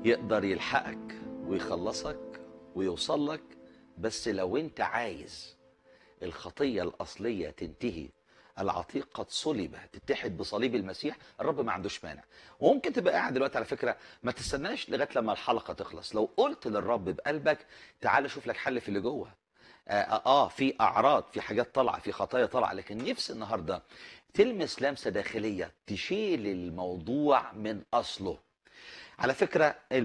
يقدر يلحقك ويخلصك ويوصل لك، بس لو انت عايز الخطية الأصلية تنتهي، العتيق قد صلب، تتحد بصليب المسيح، الرب ما عندوش مانع. وممكن تبقى قاعد دلوقتي على فكرة ما تستناش لغاية لما الحلقة تخلص، لو قلت للرب بقلبك تعال شوف لك حل في اللي جوه. في أعراض، في حاجات طالعة، في خطايا طالعة، لكن نفسي النهاردة تلمس لمسة داخلية تشيل الموضوع من أصله. على فكرة